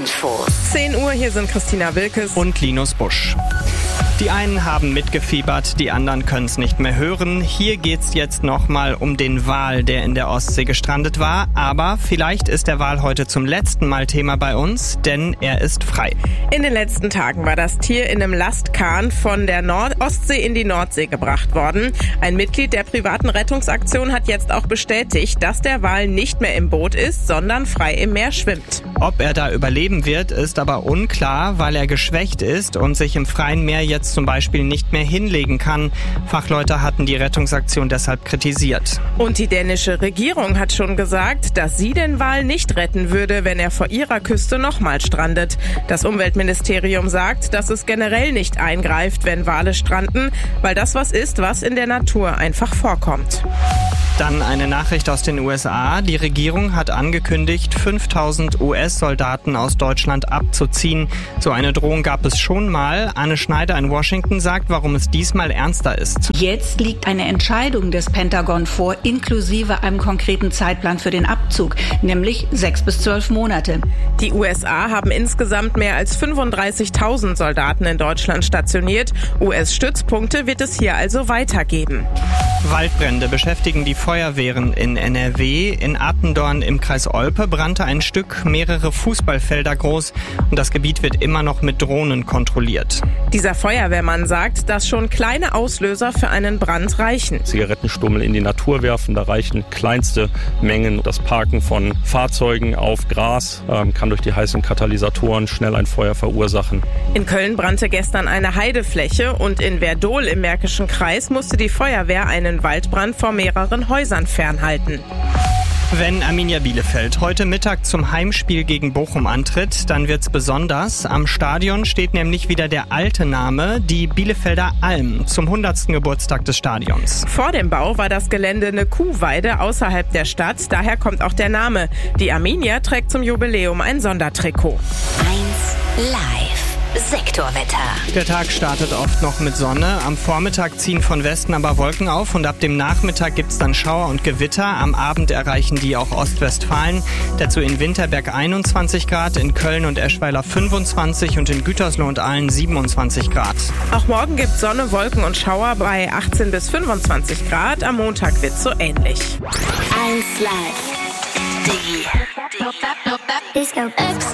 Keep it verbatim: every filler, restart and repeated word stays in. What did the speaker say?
Infos. zehn Uhr, hier sind Christina Wilkes und Linus Busch. Die einen haben mitgefiebert, die anderen können es nicht mehr hören. Hier geht's jetzt nochmal um den Wal, der in der Ostsee gestrandet war. Aber vielleicht ist der Wal heute zum letzten Mal Thema bei uns, denn er ist frei. In den letzten Tagen war das Tier in einem Lastkahn von der Nord- Ostsee in die Nordsee gebracht worden. Ein Mitglied der privaten Rettungsaktion hat jetzt auch bestätigt, dass der Wal nicht mehr im Boot ist, sondern frei im Meer schwimmt. Ob er da überleben wird, ist aber unklar, weil er geschwächt ist und sich im freien Meer jetzt zum Beispiel nicht mehr hinlegen kann. Fachleute hatten die Rettungsaktion deshalb kritisiert. Und die dänische Regierung hat schon gesagt, dass sie den Wal nicht retten würde, wenn er vor ihrer Küste nochmal strandet. Das Umweltministerium sagt, dass es generell nicht eingreift, wenn Wale stranden, weil das was ist, was in der Natur einfach vorkommt. Dann eine Nachricht aus den U S A. Die Regierung hat angekündigt, fünftausend U S-Soldaten aus Deutschland abzuziehen. So eine Drohung gab es schon mal. Anne Schneider in Washington sagt, warum es diesmal ernster ist. Jetzt liegt eine Entscheidung des Pentagon vor, inklusive einem konkreten Zeitplan für den Abzug, nämlich sechs bis zwölf Monate. Die U S A haben insgesamt mehr als fünfunddreißigtausend Soldaten in Deutschland stationiert. U S-Stützpunkte wird es hier also weitergeben. Waldbrände beschäftigen die Feuerwehren in N R W. In Attendorn im Kreis Olpe brannte ein Stück mehrere Fußballfelder groß und das Gebiet wird immer noch mit Drohnen kontrolliert. Dieser Feuerwehrmann sagt, dass schon kleine Auslöser für einen Brand reichen. Zigarettenstummel in die Natur werfen, da reichen kleinste Mengen. Das Parken von Fahrzeugen auf Gras ähm, kann durch die heißen Katalysatoren schnell ein Feuer verursachen. In Köln brannte gestern eine Heidefläche und in Werdohl im Märkischen Kreis musste die Feuerwehr einen Waldbrand vor mehreren Häusern fernhalten. Wenn Arminia Bielefeld heute Mittag zum Heimspiel gegen Bochum antritt, dann wird's besonders. Am Stadion steht nämlich wieder der alte Name, die Bielefelder Alm, zum hundertsten Geburtstag des Stadions. Vor dem Bau war das Gelände eine Kuhweide außerhalb der Stadt, daher kommt auch der Name. Die Arminia trägt zum Jubiläum ein Sondertrikot. eins live. Sektorwetter. Der Tag startet oft noch mit Sonne. Am Vormittag ziehen von Westen aber Wolken auf und ab dem Nachmittag gibt's dann Schauer und Gewitter. Am Abend erreichen die auch Ostwestfalen. Dazu in Winterberg einundzwanzig Grad, in Köln und Eschweiler fünfundzwanzig und in Gütersloh und Aalen siebenundzwanzig Grad. Auch morgen gibt's Sonne, Wolken und Schauer bei achtzehn bis fünfundzwanzig Grad. Am Montag wird's so ähnlich. eins live. Die Disco